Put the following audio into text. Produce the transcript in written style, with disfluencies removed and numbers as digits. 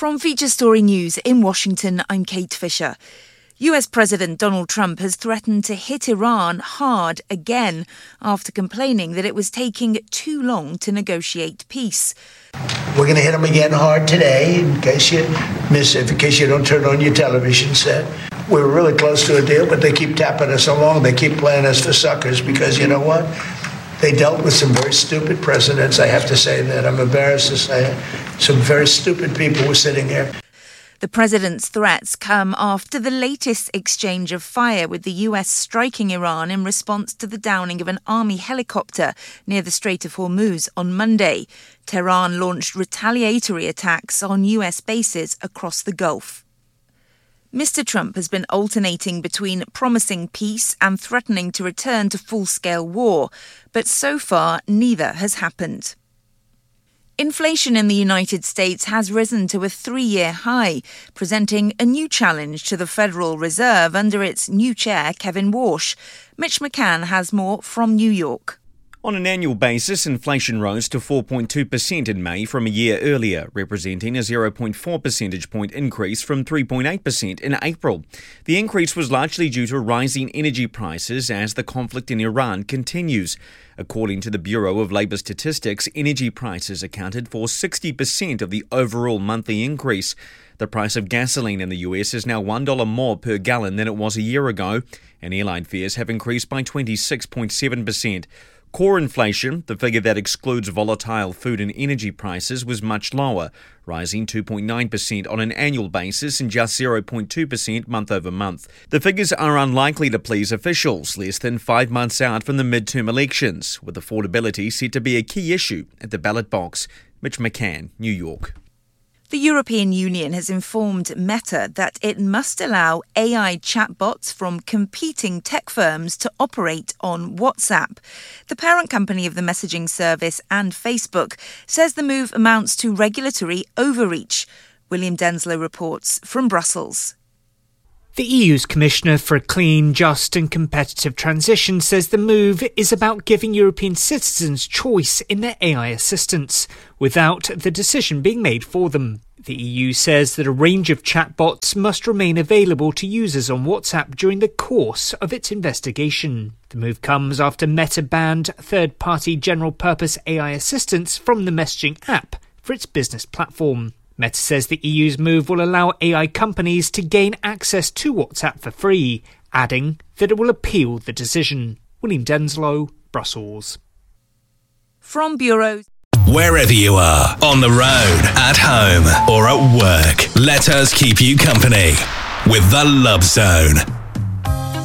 From Feature Story News in Washington, I'm Kate Fisher. US President Donald Trump has threatened to hit Iran hard again after complaining that it was taking too long to negotiate peace. We're going to hit them again hard today, in case you miss it, in case you don't turn on your television set. We were really close to a deal, but they keep tapping us along. They keep playing us for suckers because, you know what? They dealt with some very stupid presidents. I have to say that. I'm embarrassed to say it. Some very stupid people were sitting there. The president's threats come after the latest exchange of fire, with the US striking Iran in response to the downing of an army helicopter near the Strait of Hormuz on Monday. Tehran launched retaliatory attacks on US bases across the Gulf. Mr. Trump has been alternating between promising peace and threatening to return to full-scale war, but so far neither has happened. Inflation in the United States has risen to a 3-year high, presenting a new challenge to the Federal Reserve under its new chair, Kevin Warsh. Mitch McCann has more from New York. On an annual basis, inflation rose to 4.2% in May from a year earlier, representing a 0.4 percentage point increase from 3.8% in April. The increase was largely due to rising energy prices as the conflict in Iran continues. According to the Bureau of Labour Statistics, energy prices accounted for 60% of the overall monthly increase. The price of gasoline in the US is now $1 more per gallon than it was a year ago, and airline fares have increased by 26.7%. Core inflation, the figure that excludes volatile food and energy prices, was much lower, rising 2.9% on an annual basis and just 0.2% month over month. The figures are unlikely to please officials less than 5 months out from the midterm elections, with affordability set to be a key issue at the ballot box. Mitch McCann, New York. The European Union has informed Meta that it must allow AI chatbots from competing tech firms to operate on WhatsApp. The parent company of the messaging service and Facebook says the move amounts to regulatory overreach. William Denslow reports from Brussels. The EU's Commissioner for a Clean, Just and Competitive Transition says the move is about giving European citizens choice in their AI assistants, without the decision being made for them. The EU says that a range of chatbots must remain available to users on WhatsApp during the course of its investigation. The move comes after Meta banned third-party general-purpose AI assistants from the messaging app for its business platform. Meta says the EU's move will allow AI companies to gain access to WhatsApp for free, adding that it will appeal the decision. William Denslow, Brussels. From bureaus. Wherever you are, on the road, at home or at work, let us keep you company with The Love Zone.